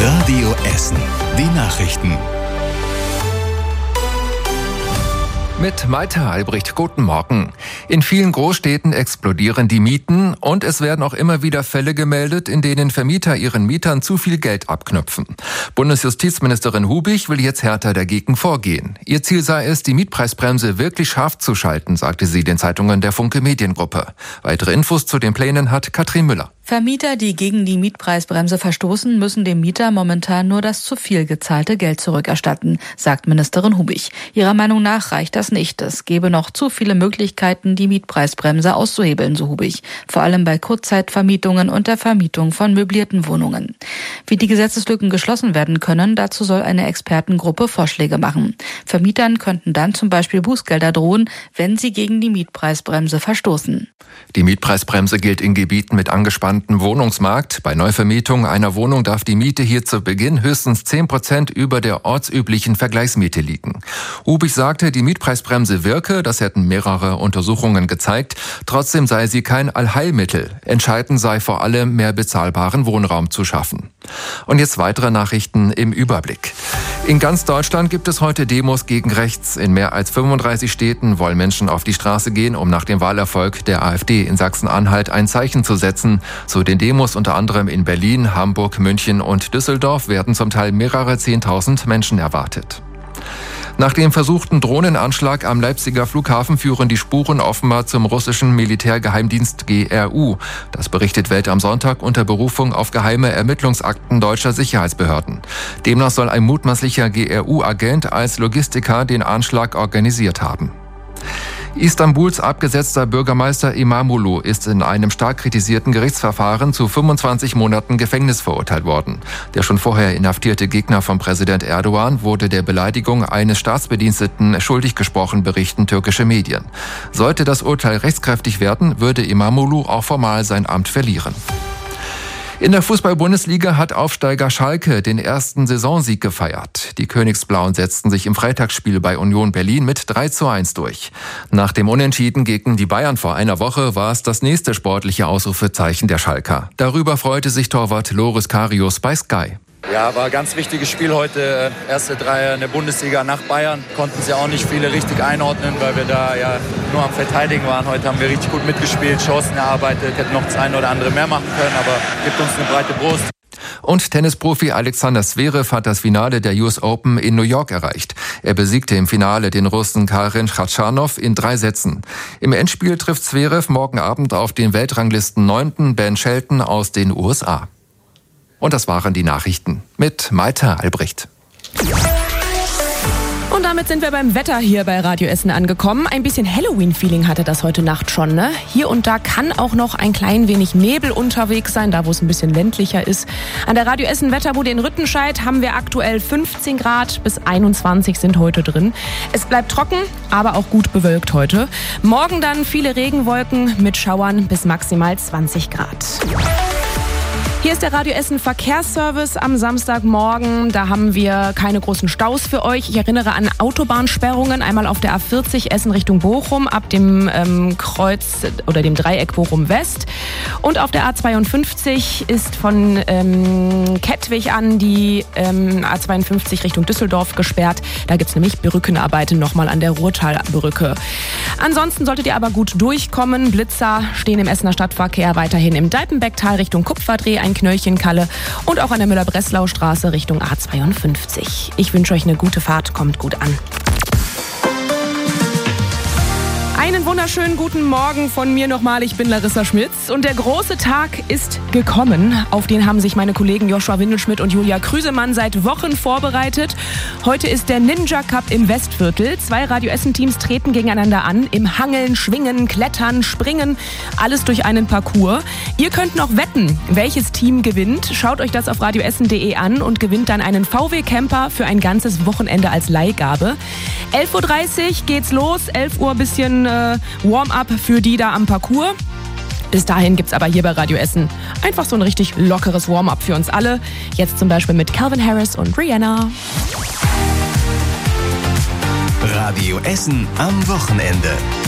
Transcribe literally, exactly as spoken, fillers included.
Radio Essen. Die Nachrichten. Mit Malte Albrecht, guten Morgen. In vielen Großstädten explodieren die Mieten und es werden auch immer wieder Fälle gemeldet, in denen Vermieter ihren Mietern zu viel Geld abknöpfen. Bundesjustizministerin Hubich will jetzt härter dagegen vorgehen. Ihr Ziel sei es, die Mietpreisbremse wirklich scharf zu schalten, sagte sie den Zeitungen der Funke Mediengruppe. Weitere Infos zu den Plänen hat Katrin Müller. Vermieter, die gegen die Mietpreisbremse verstoßen, müssen dem Mieter momentan nur das zu viel gezahlte Geld zurückerstatten, sagt Ministerin Hubich. Ihrer Meinung nach reicht das nicht. Es gebe noch zu viele Möglichkeiten, die Mietpreisbremse auszuhebeln, so Hubich. Vor allem bei Kurzzeitvermietungen und der Vermietung von möblierten Wohnungen. Wie die Gesetzeslücken geschlossen werden können, dazu soll eine Expertengruppe Vorschläge machen. Vermietern könnten dann zum Beispiel Bußgelder drohen, wenn sie gegen die Mietpreisbremse verstoßen. Die Mietpreisbremse gilt in Gebieten mit angespanntem Wohnungsmarkt. Bei Neuvermietung einer Wohnung darf die Miete hier zu Beginn höchstens zehn Prozent über der ortsüblichen Vergleichsmiete liegen. Hubich sagte, die Mietpreisbremse wirke, das hätten mehrere Untersuchungen gezeigt. Trotzdem sei sie kein Allheilmittel. Entscheidend sei vor allem, mehr bezahlbaren Wohnraum zu schaffen. Und jetzt weitere Nachrichten im Überblick. In ganz Deutschland gibt es heute Demos gegen rechts. In mehr als fünfunddreißig Städten wollen Menschen auf die Straße gehen, um nach dem Wahlerfolg der AfD in Sachsen-Anhalt ein Zeichen zu setzen. Zu den Demos unter anderem in Berlin, Hamburg, München und Düsseldorf werden zum Teil mehrere Zehntausend Menschen erwartet. Nach dem versuchten Drohnenanschlag am Leipziger Flughafen führen die Spuren offenbar zum russischen Militärgeheimdienst G R U. Das berichtet Welt am Sonntag unter Berufung auf geheime Ermittlungsakten deutscher Sicherheitsbehörden. Demnach soll ein mutmaßlicher G R U-Agent als Logistiker den Anschlag organisiert haben. Istanbuls abgesetzter Bürgermeister İmamoğlu ist in einem stark kritisierten Gerichtsverfahren zu fünfundzwanzig Monaten Gefängnis verurteilt worden. Der schon vorher inhaftierte Gegner von Präsident Erdogan wurde der Beleidigung eines Staatsbediensteten schuldig gesprochen, berichten türkische Medien. Sollte das Urteil rechtskräftig werden, würde İmamoğlu auch formal sein Amt verlieren. In der Fußball-Bundesliga hat Aufsteiger Schalke den ersten Saisonsieg gefeiert. Die Königsblauen setzten sich im Freitagsspiel bei Union Berlin mit drei zu eins durch. Nach dem Unentschieden gegen die Bayern vor einer Woche war es das nächste sportliche Ausrufezeichen der Schalker. Darüber freute sich Torwart Loris Karius bei Sky. Ja, war ein ganz wichtiges Spiel heute. Erste Dreier in der Bundesliga nach Bayern. Konnten sie auch nicht viele richtig einordnen, weil wir da ja nur am Verteidigen waren. Heute haben wir richtig gut mitgespielt, Chancen erarbeitet, hätten noch das eine oder andere mehr machen können, aber gibt uns eine breite Brust. Und Tennisprofi Alexander Zverev hat das Finale der U S Open in New York erreicht. Er besiegte im Finale den Russen Karin Khachanov in drei Sätzen. Im Endspiel trifft Zverev morgen Abend auf den Weltranglisten neunten Ben Shelton aus den U S A. Und das waren die Nachrichten mit Malte Albrecht. Und damit sind wir beim Wetter hier bei Radio Essen angekommen. Ein bisschen Halloween-Feeling hatte das heute Nacht schon, ne? Hier und da kann auch noch ein klein wenig Nebel unterwegs sein, da wo es ein bisschen ländlicher ist. An der Radio Essen Wetterbude in Rüttenscheid haben wir aktuell fünfzehn Grad bis einundzwanzig sind heute drin. Es bleibt trocken, aber auch gut bewölkt heute. Morgen dann viele Regenwolken mit Schauern bis maximal zwanzig Grad. Hier ist der Radio Essen Verkehrsservice am Samstagmorgen. Da haben wir keine großen Staus für euch. Ich erinnere an Autobahnsperrungen. Einmal auf der A vierzig Essen Richtung Bochum ab dem ähm, Kreuz oder dem Dreieck Bochum West. Und auf der A zweiundfünfzig ist von ähm, Kettwig an die ähm, A zweiundfünfzig Richtung Düsseldorf gesperrt. Da gibt's nämlich Brückenarbeiten nochmal an der Ruhrtalbrücke. Ansonsten solltet ihr aber gut durchkommen. Blitzer stehen im Essener Stadtverkehr weiterhin im Deipenbecktal Richtung Kupferdreh, ein Knöllchen Kalle und auch an der Müller-Breslau-Straße Richtung A zweiundfünfzig. Ich wünsche euch eine gute Fahrt, kommt gut an. Einen wunderschönen guten Morgen von mir nochmal. Ich bin Larissa Schmitz und der große Tag ist gekommen. Auf den haben sich meine Kollegen Joshua Windelschmidt und Julia Krüsemann seit Wochen vorbereitet. Heute ist der Ninja Cup im Westviertel. Zwei Radio Essen Teams treten gegeneinander an. Im Hangeln, Schwingen, Klettern, Springen. Alles durch einen Parcours. Ihr könnt noch wetten, welches Team gewinnt. Schaut euch das auf radioessen punkt de an und gewinnt dann einen V W Camper für ein ganzes Wochenende als Leihgabe. elf Uhr dreißig geht's los. elf Uhr bisschen äh, Warm-up für die da am Parcours. Bis dahin gibt's aber hier bei Radio Essen einfach so ein richtig lockeres Warm-up für uns alle. Jetzt zum Beispiel mit Calvin Harris und Rihanna. Radio Essen am Wochenende.